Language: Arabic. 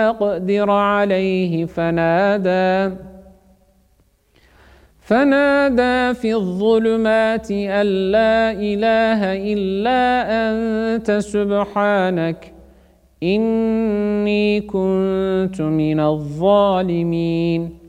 يقدر عليه فنادى في الظلمات أن لا إله إلا أنت سبحانك إني كنت من الظالمين.